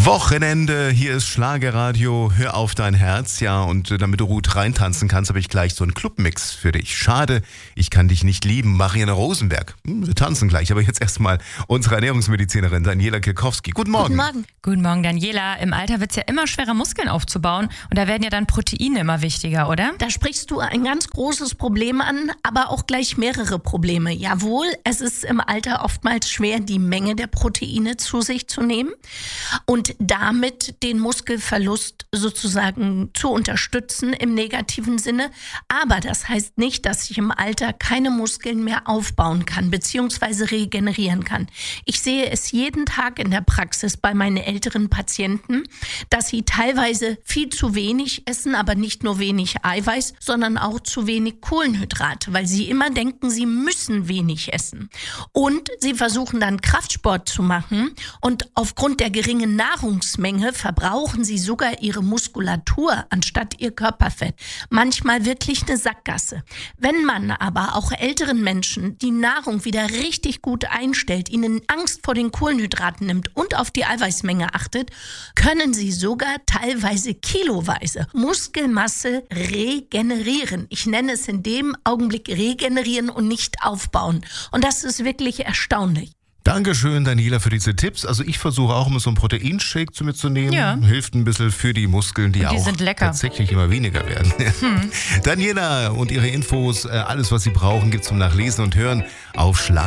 Wochenende, hier ist Schlagerradio, hör auf dein Herz, ja, und damit du gut reintanzen kannst, habe ich gleich so einen Clubmix für dich. Schade, ich kann dich nicht lieben, Marianne Rosenberg. Wir tanzen gleich, aber jetzt erstmal unsere Ernährungsmedizinerin Daniela Kirkowski. Guten Morgen. Guten Morgen. Guten Morgen, Daniela. Im Alter wird es ja immer schwerer, Muskeln aufzubauen und da werden ja dann Proteine immer wichtiger, oder? Da sprichst du ein ganz großes Problem an, aber auch gleich mehrere Probleme. Jawohl, es ist im Alter oftmals schwer, die Menge der Proteine zu sich zu nehmen und damit den Muskelverlust sozusagen zu unterstützen im negativen Sinne. Aber das heißt nicht, dass ich im Alter keine Muskeln mehr aufbauen kann bzw. regenerieren kann. Ich sehe es jeden Tag in der Praxis bei meinen älteren Patienten, dass sie teilweise viel zu wenig essen, aber nicht nur wenig Eiweiß, sondern auch zu wenig Kohlenhydrate, weil sie immer denken, sie müssen wenig essen. Und sie versuchen dann Kraftsport zu machen und aufgrund der geringen Nahrungsmenge verbrauchen sie sogar ihre Muskulatur anstatt ihr Körperfett. Manchmal wirklich eine Sackgasse. Wenn man aber auch älteren Menschen die Nahrung wieder richtig gut einstellt, ihnen Angst vor den Kohlenhydraten nimmt und auf die Eiweißmenge achtet, können sie sogar teilweise kiloweise Muskelmasse regenerieren. Ich nenne es in dem Augenblick regenerieren und nicht aufbauen. Und das ist wirklich erstaunlich. Dankeschön, Daniela, für diese Tipps. Also ich versuche auch immer so einen Proteinshake zu mir zu nehmen. Ja. Hilft ein bisschen für die Muskeln, die auch sind lecker. tatsächlich immer weniger werden. Daniela und ihre Infos, alles was Sie brauchen, gibt's zum Nachlesen und Hören auf Schlag.